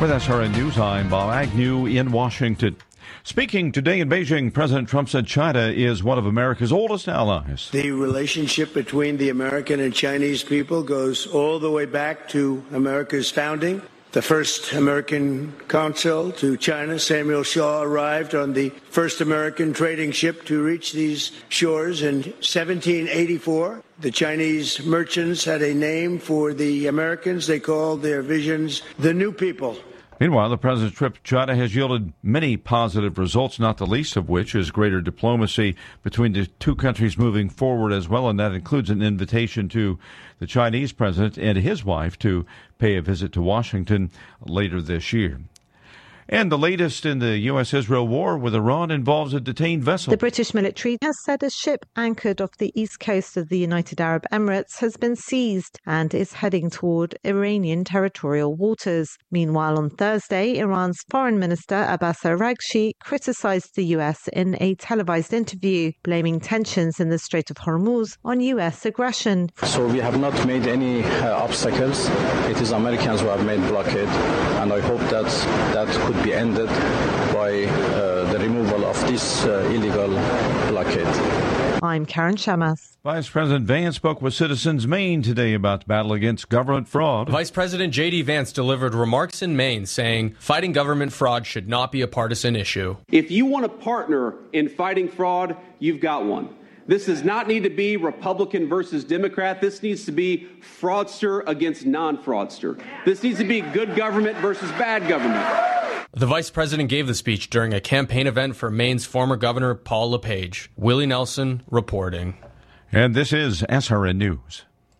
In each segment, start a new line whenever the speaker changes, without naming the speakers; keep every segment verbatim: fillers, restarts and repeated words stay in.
With S R N News, I'm Bob Agnew in Washington. Speaking today in Beijing, President Trump said China is one of America's oldest allies.
The relationship between the American and Chinese people goes all the way back to America's founding. The first American consul to China, Samuel Shaw, arrived on the first American trading ship to reach these shores in seventeen eighty-four. The Chinese merchants had a name for the Americans. They called their visions the New People.
Meanwhile, the president's trip to China has yielded many positive results, not the least of which is greater diplomacy between the two countries moving forward as well, and that includes an invitation to the Chinese president and his wife to pay a visit to Washington later this year. And the latest in the U S Israel war with Iran involves a detained vessel.
The British military has said a ship anchored off the east coast of the United Arab Emirates has been seized and is heading toward Iranian territorial waters. Meanwhile, on Thursday, Iran's Foreign Minister Abbas Araghchi criticized the U S in a televised interview, blaming tensions in the Strait of Hormuz on U S aggression.
So we have not made any uh, obstacles. It is Americans who have made blockade, and I hope that that could be ended by uh, the removal of this uh, illegal blockade.
I'm Karen Shamas.
Vice President Vance spoke with Citizens Maine today about the battle against government fraud.
Vice President J D. Vance delivered remarks in Maine saying fighting government fraud should not be a partisan issue.
If you want a partner in fighting fraud, you've got one. This does not need to be Republican versus Democrat. This needs to be fraudster against non-fraudster. This needs to be good government versus bad government.
The vice president gave the speech during a campaign event for Maine's former governor, Paul LePage. Willie Nelson reporting.
And this is S R N News.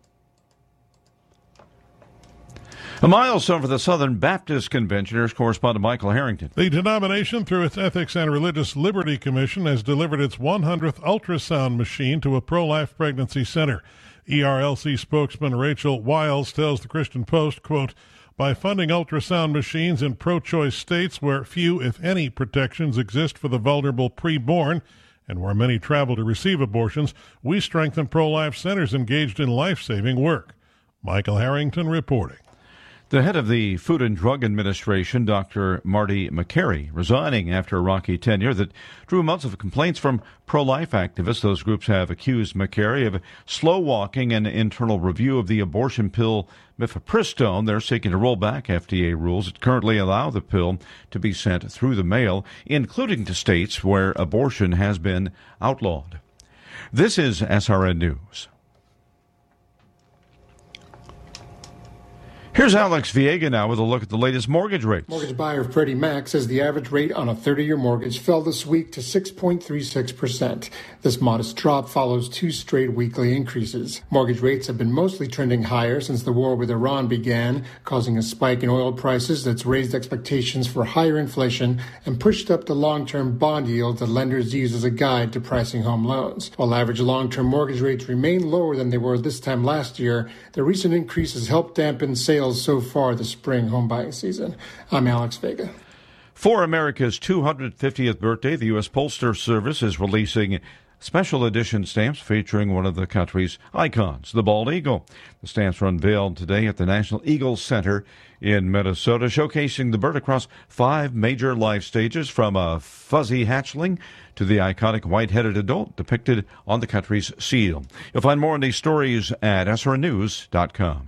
A milestone for the Southern Baptist Convention. Here's correspondent Michael Harrington.
The denomination, through its Ethics and Religious Liberty Commission, has delivered its one hundredth ultrasound machine to a pro-life pregnancy center. E R L C spokesman Rachel Wiles tells the Christian Post, quote, "By funding ultrasound machines in pro-choice states where few, if any, protections exist for the vulnerable preborn and where many travel to receive abortions, we strengthen pro-life centers engaged in life-saving work." Michael Harrington reporting.
The head of the Food and Drug Administration, Doctor Marty Makary, resigning after a rocky tenure that drew months of complaints from pro-life activists. Those groups have accused Makary of slow-walking an internal review of the abortion pill mifepristone. They're seeking to roll back F D A rules that currently allow the pill to be sent through the mail, including to states where abortion has been outlawed. This is S R N News. Here's Alex Viega now with a look at the latest mortgage rates.
Mortgage buyer Freddie Mac says the average rate on a thirty-year mortgage fell this week to six point three six percent. This modest drop follows two straight weekly increases. Mortgage rates have been mostly trending higher since the war with Iran began, causing a spike in oil prices that's raised expectations for higher inflation and pushed up the long-term bond yield that lenders use as a guide to pricing home loans. While average long-term mortgage rates remain lower than they were this time last year, the recent increase has helped dampen sales so far this spring home buying season. I'm Alex Vega.
For America's two hundred fiftieth birthday, the U S Postal Service is releasing special edition stamps featuring one of the country's icons, the bald eagle. The stamps were unveiled today at the National Eagle Center in Minnesota, showcasing the bird across five major life stages, from a fuzzy hatchling to the iconic white-headed adult depicted on the country's seal. You'll find more on these stories at S R N news dot com.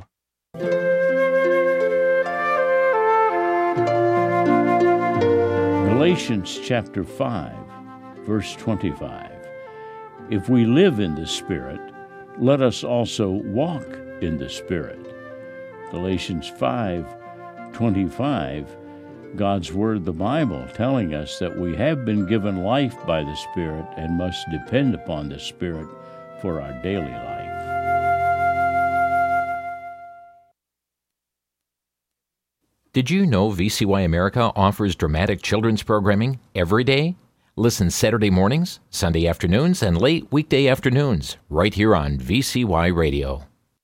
Galatians chapter five, verse twenty-five. If we live in the Spirit, let us also walk in the Spirit. Galatians five, twenty-five, God's Word, the Bible, telling us that we have been given life by the Spirit and must depend upon the Spirit for our daily life.
Did you know V C Y America offers dramatic children's programming every day? Listen Saturday mornings, Sunday afternoons, and late weekday afternoons, right here on V C Y Radio.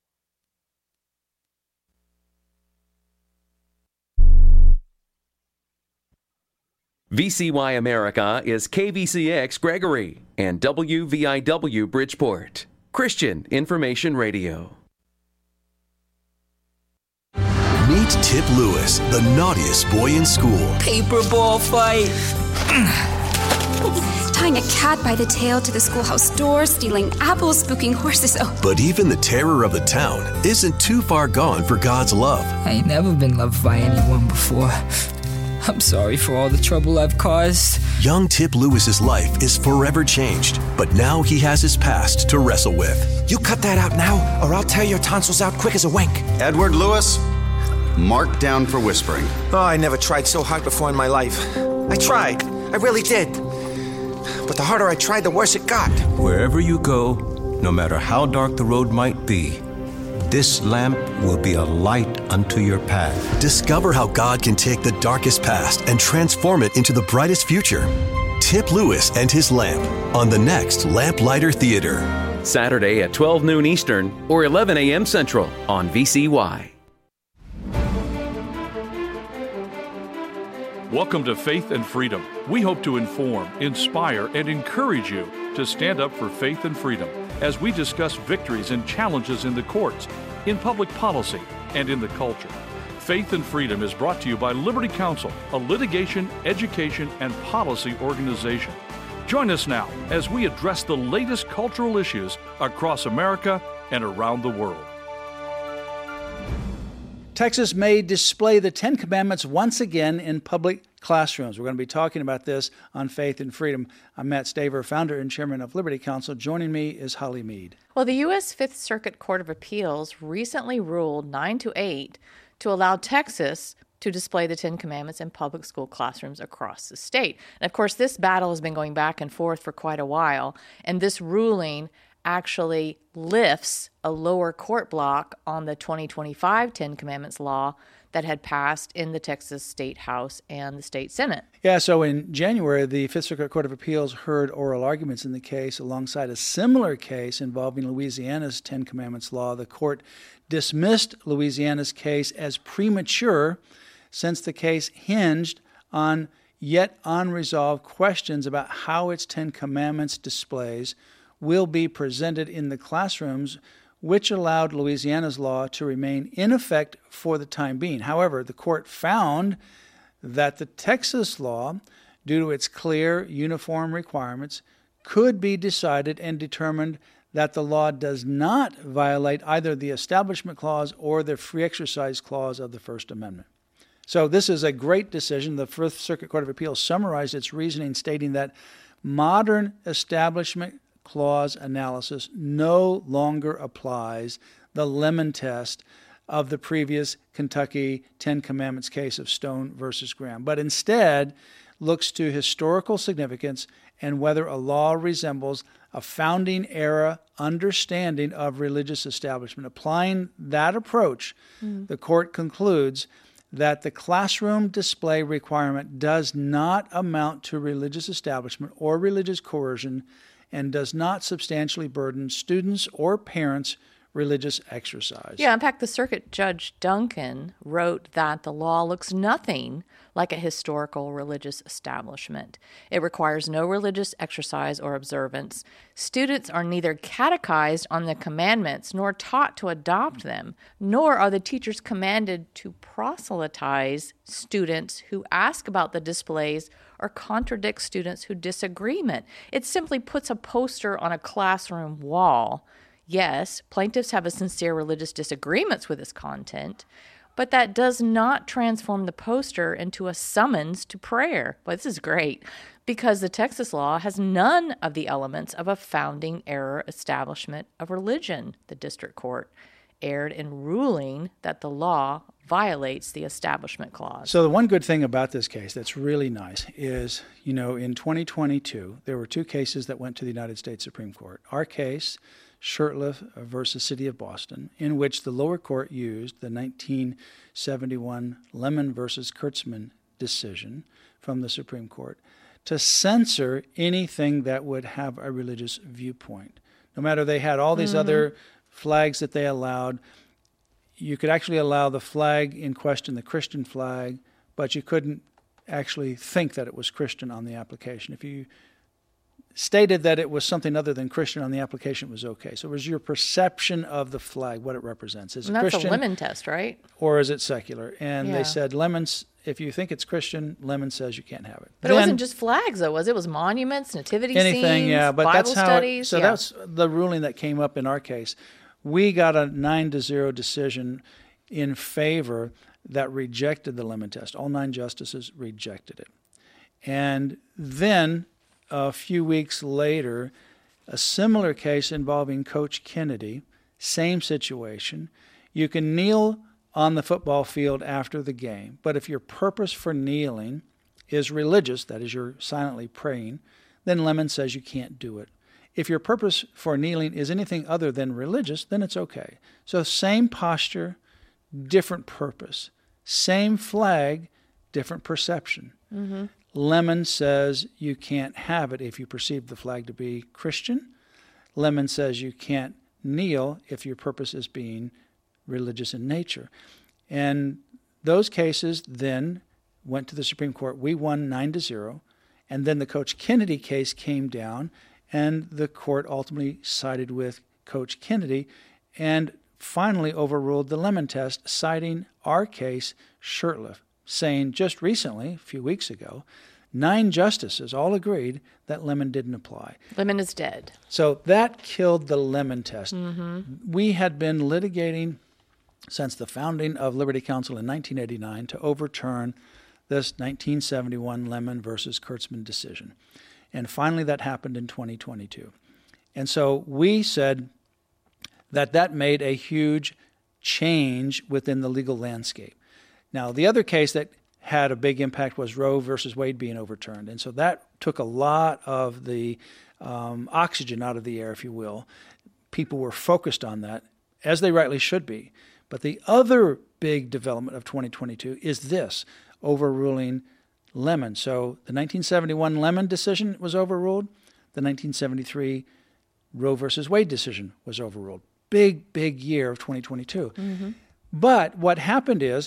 V C Y America is K V C X Gregory and W V I W Bridgeport, Christian Information Radio.
Meet Tip Lewis, the naughtiest boy in school.
Paper ball fight.
Tying a cat by the tail to the schoolhouse door, stealing apples, spooking horses. Oh.
But even the terror of the town isn't too far gone for God's love.
I ain't never been loved by anyone before. I'm sorry for all the trouble I've caused.
Young Tip Lewis's life is forever changed, but now he has his past to wrestle with.
You cut that out now, or I'll tear your tonsils out quick as a wink.
Edward Lewis, marked down for whispering.
Oh, I never tried so hard before in my life. I tried. I really did. But the harder I tried, the worse it got.
Wherever you go, no matter how dark the road might be, this lamp will be a light unto your path.
Discover how God can take the darkest past and transform it into the brightest future. Tip Lewis and his lamp on the next Lamplighter Theater.
Saturday at twelve noon Eastern or eleven a.m. Central on V C Y.
Welcome to Faith and Freedom. We hope to inform, inspire, and encourage you to stand up for faith and freedom as we discuss victories and challenges in the courts, in public policy, and in the culture. Faith and Freedom is brought to you by Liberty Counsel, a litigation, education, and policy organization. Join us now as we address the latest cultural issues across America and around the world.
Texas may display the Ten Commandments once again in public classrooms. We're going to be talking about this on Faith and Freedom. I'm Matt Staver, founder and chairman of Liberty Counsel. Joining me is Holly Mead.
Well, the U S Fifth Circuit Court of Appeals recently ruled nine to eight to allow Texas to display the Ten Commandments in public school classrooms across the state. And of course, this battle has been going back and forth for quite a while, and this ruling actually lifts a lower court block on the twenty twenty-five Ten Commandments law that had passed in the Texas State House and the State Senate.
Yeah, so in January, the Fifth Circuit Court of Appeals heard oral arguments in the case alongside a similar case involving Louisiana's Ten Commandments law. The court dismissed Louisiana's case as premature since the case hinged on yet unresolved questions about how its Ten Commandments displays will be presented in the classrooms, which allowed Louisiana's law to remain in effect for the time being. However, the court found that the Texas law, due to its clear, uniform requirements, could be decided and determined that the law does not violate either the Establishment Clause or the Free Exercise Clause of the First Amendment. So this is a great decision. The Fifth Circuit Court of Appeals summarized its reasoning, stating that modern Establishment Clause analysis no longer applies the Lemon test of the previous Kentucky Ten Commandments case of Stone versus Graham, but instead looks to historical significance and whether a law resembles a founding era understanding of religious establishment. Applying that approach, mm. the court concludes that the classroom display requirement does not amount to religious establishment or religious coercion and does not substantially burden students or parents' religious exercise.
Yeah, in fact, the Circuit Judge Duncan wrote that the law looks nothing like a historical religious establishment. It requires no religious exercise or observance. Students are neither catechized on the commandments nor taught to adopt them, nor are the teachers commanded to proselytize students who ask about the displays or contradict students who disagree. It simply puts a poster on a classroom wall. Yes, plaintiffs have a sincere religious disagreements with its content, but that does not transform the poster into a summons to prayer. Well, this is great, because the Texas law has none of the elements of a founding era establishment of religion. The district court erred in ruling that the law violates the Establishment Clause.
So the one good thing about this case that's really nice is, you know, in twenty twenty-two, there were two cases that went to the United States Supreme Court. Our case, Shurtleff versus City of Boston, in which the lower court used the nineteen seventy-one Lemon versus Kurtzman decision from the Supreme Court to censor anything that would have a religious viewpoint. No matter they had all these mm-hmm. other flags that they allowed, you could actually allow the flag in question, the Christian flag, but you couldn't actually think that it was Christian on the application. If you stated that it was something other than Christian on the application, it was okay. So it was your perception of the flag, what it represents. Is it
and that's
Christian?
a Lemon test, right?
Or is it secular? And
Yeah.
they said, Lemons, if you think it's Christian, Lemon says you can't have it.
But
Then,
it wasn't just flags, though, was it? It was monuments, nativity
anything,
scenes,
yeah. But
Bible
that's how.
studies.
It, so
yeah.
that's the ruling that came up in our case. We got a nine to zero decision in favor that rejected the Lemon test. All nine justices rejected it. And then a few weeks later, a similar case involving Coach Kennedy, same situation. You can kneel on the football field after the game, but if your purpose for kneeling is religious, that is, you're silently praying, then Lemon says you can't do it. If your purpose for kneeling is anything other than religious, then it's okay. So same posture, different purpose. Same flag, different perception.
Mm-hmm.
Lemon says you can't have it if you perceive the flag to be Christian. Lemon says you can't kneel if your purpose is being religious in nature. And those cases then went to the Supreme Court. We won nine to zero. And then the Coach Kennedy case came down, and the court ultimately sided with Coach Kennedy and finally overruled the Lemon test, citing our case, Shurtleff, saying just recently, a few weeks ago, nine justices all agreed that Lemon didn't apply.
Lemon is dead.
So that killed the Lemon test.
Mm-hmm.
We had been litigating since the founding of Liberty Counsel in nineteen eighty-nine to overturn this nineteen seventy-one Lemon versus Kurtzman decision. And finally that happened in twenty twenty-two. And so we said that that made a huge change within the legal landscape. Now, the other case that had a big impact was Roe versus Wade being overturned. And so that took a lot of the um, oxygen out of the air, if you will. People were focused on that, as they rightly should be. But the other big development of twenty twenty-two is this, overruling Lemon. So the nineteen seventy-one Lemon decision was overruled. The nineteen seventy-three Roe versus Wade decision was overruled. Big, big year of twenty twenty-two.
Mm-hmm.
But what happened is,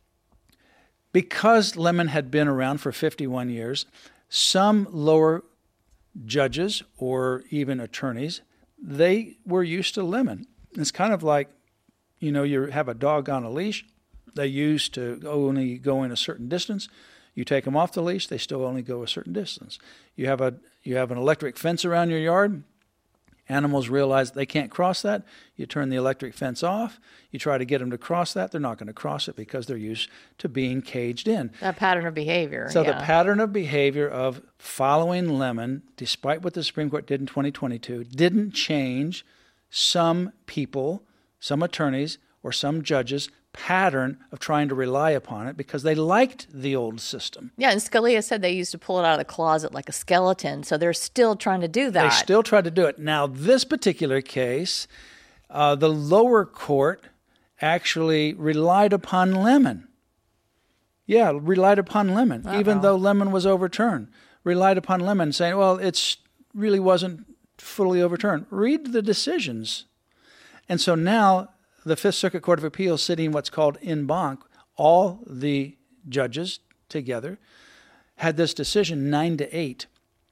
because Lemon had been around for fifty-one years, some lower judges or even attorneys, they were used to Lemon. It's kind of like, you know, you have a dog on a leash. They used to only go in a certain distance. You take them off the leash, they still only go a certain distance. You have a you have an electric fence around your yard. Animals realize they can't cross that. You turn the electric fence off. You try to get them to cross that. They're not going to cross it because they're used to being caged in.
That pattern of behavior.
So
yeah.
the pattern of behavior of following Lemon, despite what the Supreme Court did in twenty twenty-two, didn't change some people, some attorneys, or some judges' pattern of trying to rely upon it because they liked the old system.
Yeah, and Scalia said they used to pull it out of the closet like a skeleton, so they're still trying to do that.
They still try to do it. Now, this particular case, uh, the lower court actually relied upon Lemon. Yeah, relied upon Lemon,
Uh-oh.
even though Lemon was overturned. Relied upon Lemon, saying, well, it really wasn't fully overturned. Read the decisions. And so now the Fifth Circuit Court of Appeals, sitting what's called en banc, all the judges together, had this decision nine to eight.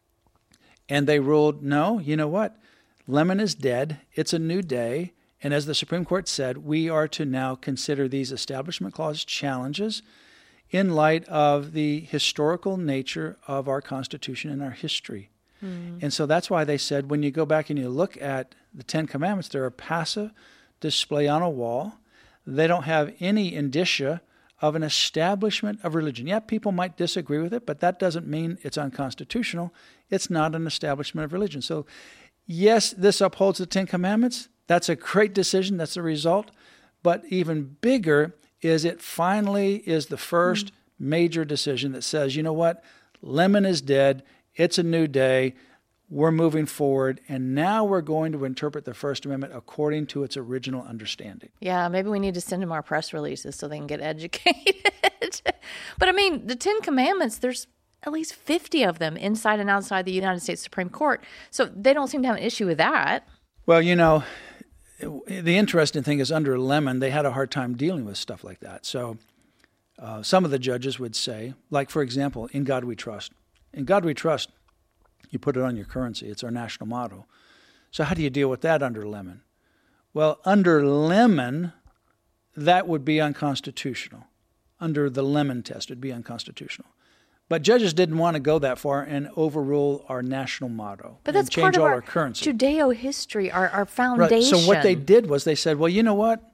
And they ruled, no, you know what? Lemon is dead. It's a new day. And as the Supreme Court said, we are to now consider these Establishment Clause challenges in light of the historical nature of our Constitution and our history. Mm. And so that's why they said when you go back and you look at the Ten Commandments, they're a passive display on a wall. They don't have any indicia of an establishment of religion. Yeah, people might disagree with it, but that doesn't mean it's unconstitutional. It's not an establishment of religion. So yes, this upholds the Ten Commandments. That's a great decision. That's the result. But even bigger is it finally is the first mm. major decision that says, you know what? Lemon is dead. It's a new day. We're moving forward, and now we're going to interpret the First Amendment according to its original understanding.
Yeah, maybe we need to send them our press releases so they can get educated. But I mean, the Ten Commandments, there's at least fifty of them inside and outside the United States Supreme Court. So they don't seem to have an issue with that.
Well, you know, the interesting thing is under Lemon, they had a hard time dealing with stuff like that. So uh, some of the judges would say, like, for example, in God we trust. In God we trust, You put it on your currency. It's our national motto. So how do you deal with that under Lemon? Well, under Lemon, that would be unconstitutional. Under the Lemon test, it would be unconstitutional. But judges didn't want to go that far and overrule our national motto.
But that's
change
part of
all
our,
our currency.
Judeo-history, our, our foundation.
Right. So what they did was they said, well, you know what?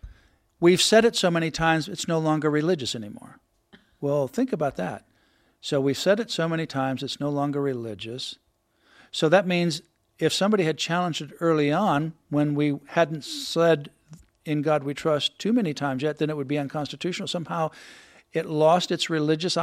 We've said it so many times, it's no longer religious anymore. Well, think about that. So we've said it so many times, it's no longer religious. So that means if somebody had challenged it early on when we hadn't said in God we trust too many times yet, then it would be unconstitutional. Somehow it lost its religious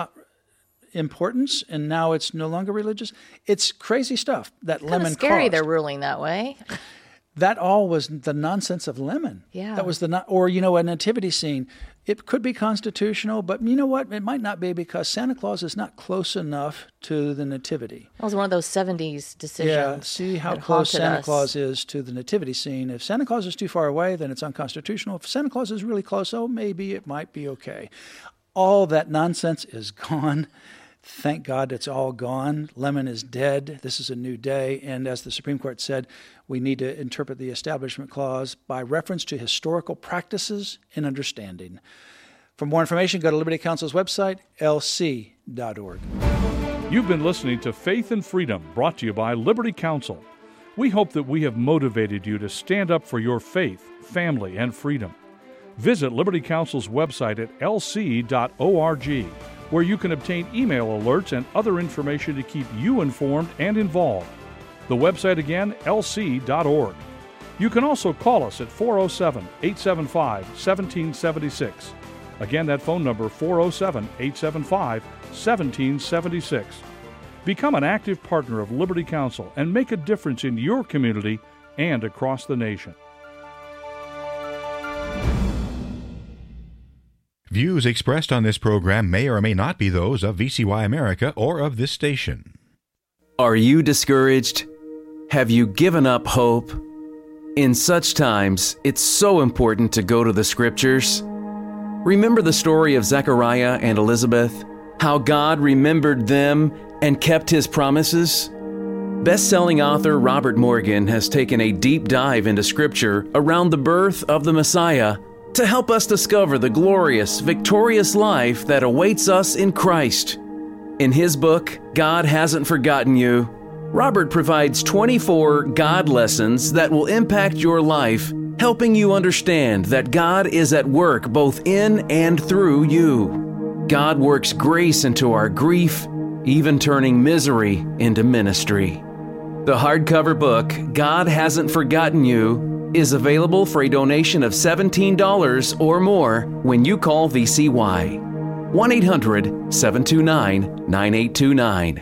importance, and now it's no longer religious. It's crazy stuff that
Kind
Lemon
of scary
caused.
they're ruling that way.
That all was the nonsense of Lemon.
Yeah.
That was the, no- or, you know, a nativity scene. It could be constitutional, but you know what? It might not be because Santa Claus is not close enough to the nativity.
That was one of those seventies decisions.
Yeah, see how
that
close
haunted
Santa
us.
Claus is to the nativity scene. If Santa Claus is too far away, then it's unconstitutional. If Santa Claus is really close, oh, maybe it might be okay. All that nonsense is gone. Thank God it's all gone. Lemon is dead. This is a new day. And as the Supreme Court said, we need to interpret the Establishment Clause by reference to historical practices and understanding. For more information, go to Liberty Counsel's website, L C dot org.
You've been listening to Faith and Freedom, brought to you by Liberty Counsel. We hope that we have motivated you to stand up for your faith, family, and freedom. Visit Liberty Counsel's website at L C dot org, where you can obtain email alerts and other information to keep you informed and involved. The website again, L C dot org. You can also call us at four oh seven, eight seven five, one seven seven six. Again, that phone number, four oh seven, eight seven five, one seven seven six. Become an active partner of Liberty Counsel and make a difference in your community and across the nation.
Views expressed on this program may or may not be those of V C Y America or of this station.
Are you discouraged? Have you given up hope? In such times, it's so important to go to the Scriptures. Remember the story of Zechariah and Elizabeth? How God remembered them and kept His promises? Best-selling author Robert Morgan has taken a deep dive into Scripture around the birth of the Messiah to help us discover the glorious, victorious life that awaits us in Christ. In his book, God Hasn't Forgotten You, Robert provides twenty-four God lessons that will impact your life, helping you understand that God is at work both in and through you. God works grace into our grief, even turning misery into ministry. The hardcover book, God Hasn't Forgotten You, is available for a donation of seventeen dollars or more when you call V C Y. one eight hundred, seven two nine, nine eight two nine.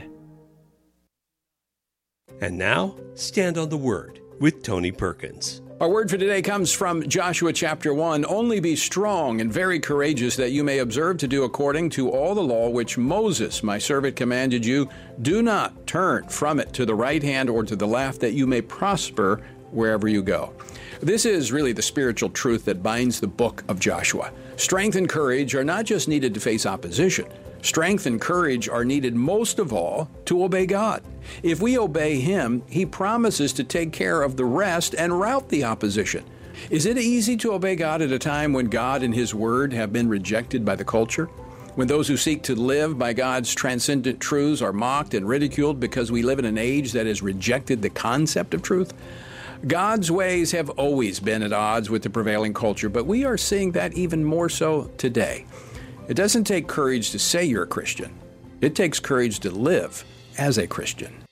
And now, Stand on the Word with Tony Perkins.
Our word for today comes from Joshua chapter one. Only be strong and very courageous, that you may observe to do according to all the law which Moses, my servant, commanded you. Do not turn from it to the right hand or to the left, that you may prosper wherever you go. This is really the spiritual truth that binds the book of Joshua. Strength and courage are not just needed to face opposition. Strength and courage are needed most of all to obey God. If we obey Him, He promises to take care of the rest and rout the opposition. Is it easy to obey God at a time when God and His Word have been rejected by the culture? When those who seek to live by God's transcendent truths are mocked and ridiculed because we live in an age that has rejected the concept of truth? God's ways have always been at odds with the prevailing culture, but we are seeing that even more so today. It doesn't take courage to say you're a Christian. It takes courage to live as a Christian.